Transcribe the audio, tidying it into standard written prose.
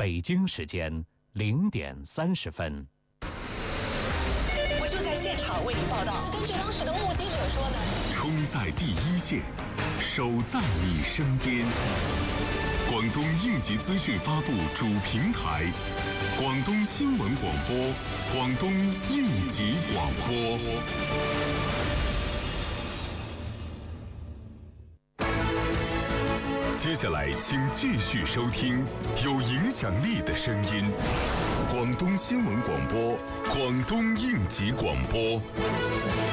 北京时间0点30分。 我就在现场为您报道。 根据当时的目击者说的， 冲在第一线，守在你身边。广东应急资讯发布主平台，广东新闻广播，广东应急广播。接下来，请继续收听有影响力的声音——广东新闻广播，广东应急广播。